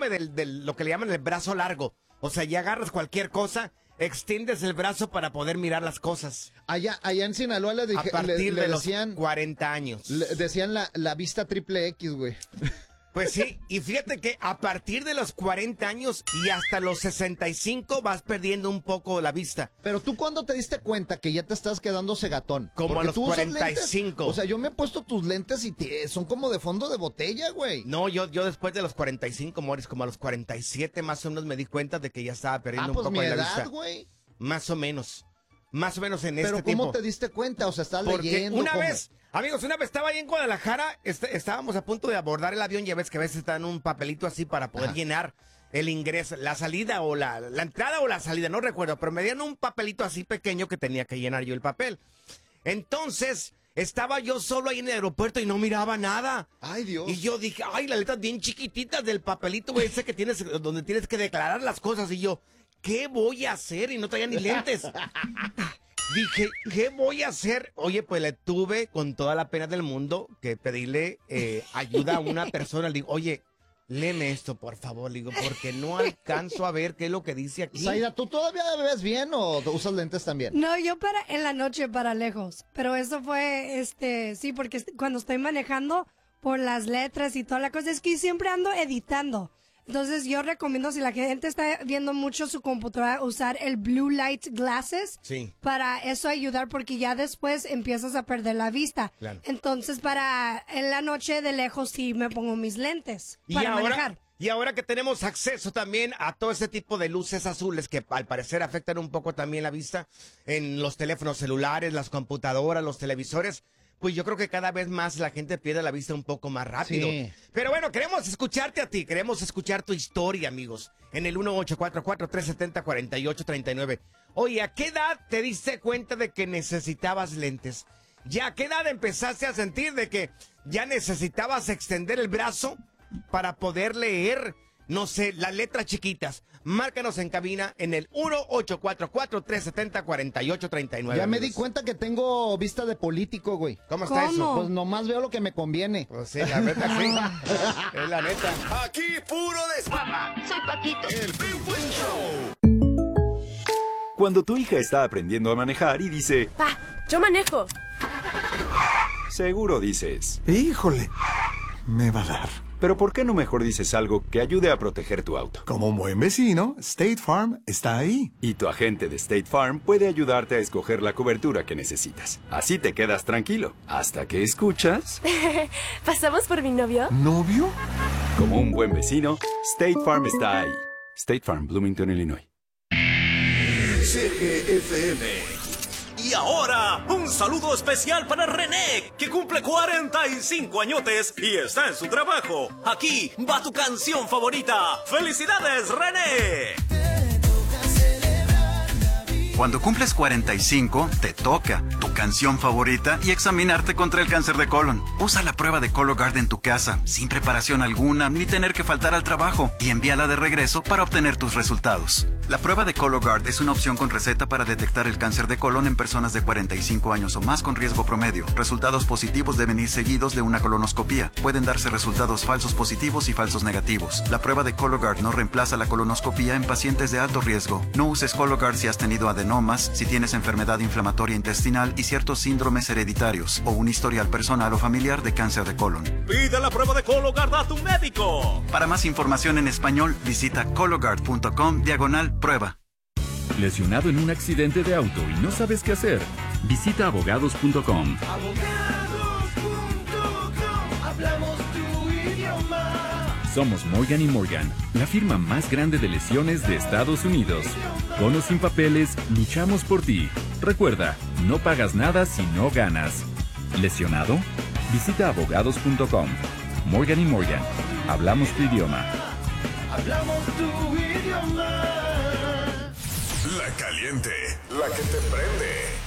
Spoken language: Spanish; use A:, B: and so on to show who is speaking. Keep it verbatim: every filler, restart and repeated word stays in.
A: síndrome del, del lo que le llaman el brazo largo. O sea, ya agarras cualquier cosa, extiendes el brazo para poder mirar las cosas.
B: Allá, allá en Sinaloa le, dije,
A: a partir
B: le,
A: de
B: le
A: los
B: decían
A: cuarenta años.
B: Le decían la, la vista triple X, güey.
A: Pues sí, y fíjate que a partir de los cuarenta años y hasta los sesenta y cinco vas perdiendo un poco la vista.
B: Pero tú, ¿cuándo te diste cuenta que ya te estás quedando cegatón?
A: Como
B: Porque
A: a los
B: tú usas
A: cuarenta y cinco.
B: lentes. O sea, yo me he puesto tus lentes y te, son como de fondo de botella, güey.
A: No, yo, yo después de los cuarenta y cinco, Morris, como a los cuarenta y siete más o menos me di cuenta de que ya estaba perdiendo
B: ah, pues
A: un poco
B: mi
A: de la
B: edad,
A: vista.
B: güey.
A: Más o menos. Más o menos en
B: Pero
A: este
B: ¿cómo
A: tiempo.
B: te diste cuenta? O sea, estás
A: Porque
B: leyendo.
A: una
B: ¿cómo?
A: vez, amigos, una vez estaba ahí en Guadalajara, est estábamos a punto de abordar el avión, ya ves que a veces están un papelito así para poder
B: Ajá.
A: llenar el ingreso, la salida o la, la entrada o la salida, no recuerdo, pero me dieron un papelito así pequeño que tenía que llenar yo el papel. Entonces, estaba yo solo ahí en el aeropuerto y no miraba nada.
B: Ay, Dios.
A: Y yo dije, ay, las letras bien chiquititas del papelito, güey, ese que tienes, donde tienes que declarar las cosas. Y yo, ¿qué voy a hacer? Y no traía ni lentes. Dije, ¿qué voy a hacer? Oye, pues le tuve con toda la pena del mundo que pedirle eh, ayuda a una persona. Le digo, oye, léeme esto, por favor. Le digo, porque no alcanzo a ver qué es lo que dice aquí.
B: Zaida, ¿tú todavía ves bien o usas lentes también?
C: No, yo para en la noche para lejos. Pero eso fue, este, sí, porque cuando estoy manejando por las letras y toda la cosa, es que siempre ando editando. Entonces yo recomiendo, si la gente está viendo mucho su computadora, usar el blue light glasses.
A: Sí.
C: Para eso ayudar, porque ya después empiezas a perder la vista.
A: Claro.
C: Entonces para en la noche de lejos sí me pongo mis lentes
A: Y
C: para
A: ahora,
C: manejar.
A: y ahora que tenemos acceso también a todo ese tipo de luces azules que al parecer afectan un poco también la vista en los teléfonos celulares, las computadoras, los televisores, pues yo creo que cada vez más la gente pierde la vista un poco más rápido.
B: Sí.
A: Pero bueno, queremos escucharte a ti, queremos escuchar tu historia, amigos, en el uno ocho cuatro cuatro, tres siete cero, cuatro ocho tres nueve. Oye, ¿a qué edad te diste cuenta de que necesitabas lentes? ¿Ya a qué edad empezaste a sentir de que ya necesitabas extender el brazo para poder leer, no sé, las letras chiquitas? Márcanos en cabina en el uno ocho cuatro cuatro, tres siete cero, cuatro ocho tres nueve.
B: Ya me
A: amigos.
B: di cuenta que tengo vista de político, güey.
A: ¿Cómo está
C: ¿Cómo?
A: eso?
B: Pues nomás veo lo que me conviene.
A: Pues sí, la neta sí. Es la neta.
D: Aquí puro desmama.
E: Soy Paquito.
D: El Big Buen Show.
F: Cuando tu hija está aprendiendo a manejar y dice,
E: Pa, yo manejo.
F: seguro dices,
G: Híjole, me va a dar.
F: pero ¿por qué no mejor dices algo que ayude a proteger tu auto?
G: Como un buen vecino, State Farm está ahí.
F: Y tu agente de State Farm puede ayudarte a escoger la cobertura que necesitas. Así te quedas tranquilo, hasta que escuchas...
E: ¿Pasamos por mi novio?
G: ¿Novio?
F: Como un buen vecino, State Farm está ahí. State Farm, Bloomington, Illinois.
D: C G F M. Y ahora, un saludo especial para René, que cumple cuarenta y cinco añotes y está en su trabajo. Aquí va tu canción favorita. ¡Felicidades, René!
H: Cuando cumples cuarenta y cinco, te toca tu canción favorita y examinarte contra el cáncer de colon. Usa la prueba de Cologuard en tu casa, sin preparación alguna, ni tener que faltar al trabajo, y envíala de regreso para obtener tus resultados. La prueba de Cologuard es una opción con receta para detectar el cáncer de colon en personas de cuarenta y cinco años o más con riesgo promedio. Resultados positivos deben ir seguidos de una colonoscopía. Pueden darse resultados falsos positivos y falsos negativos. La prueba de Cologuard no reemplaza la colonoscopía en pacientes de alto riesgo. No uses Cologuard si has tenido adenomas, si tienes enfermedad inflamatoria intestinal y ciertos síndromes hereditarios o un historial personal o familiar de cáncer de colon.
D: Pide la prueba de Cologuard a tu médico.
H: Para más información en español, visita cologuard punto com diagonal prueba.
I: ¿Lesionado en un accidente de auto y no sabes qué hacer? Visita abogados punto com.
D: Abogados punto com. Hablamos tu idioma.
I: Somos Morgan y Morgan, la firma más grande de lesiones de Estados Unidos. Con o sin papeles, luchamos por ti. Recuerda, no pagas nada si no ganas. ¿Lesionado? Visita abogados punto com. Morgan y Morgan, hablamos tu idioma.
D: Hablamos tu idioma.
J: La caliente, la que te prende.